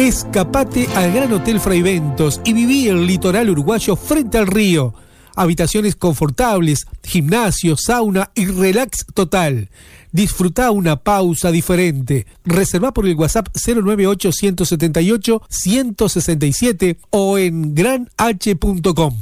Escapate al Gran Hotel Fraiventos y viví el litoral uruguayo frente al río. Habitaciones confortables, gimnasio, sauna y relax total. Disfrutá una pausa diferente. Reservá por el WhatsApp 098-178-167 o en granh.com.